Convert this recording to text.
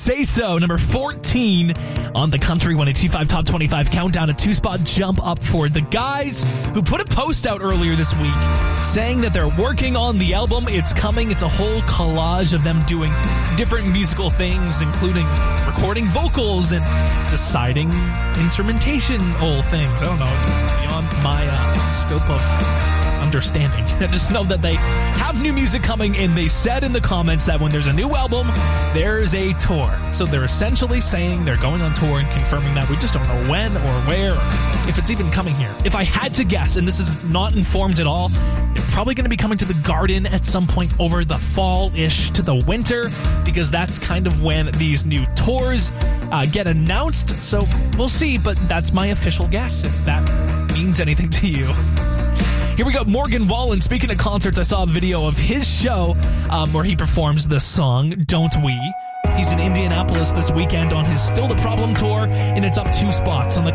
Say So, number 14 on the Country 102.5 Top 25 Countdown, a 2-spot jump up for the guys who put a post out earlier this week saying that they're working on the album. It's coming. It's a whole collage of them doing different musical things, including recording vocals and deciding instrumentational things. I don't know. It's beyond my scope of understanding. I just know that they have new music coming, and they said in the comments that when there's a new album, there's a tour. So they're essentially saying they're going on tour and confirming that. We just don't know when or where or if it's even coming here. If I had to guess, and this is not informed at all, they're probably going to be coming to the Garden at some point over the fall-ish to the winter, because that's kind of when these new tours get announced. So we'll see, but that's my official guess, if that means anything to you. Here we go, Morgan Wallen. Speaking of concerts, I saw a video of his show where he performs the song Don't We. He's in Indianapolis this weekend on his Still the Problem tour, and it's up 2 spots on the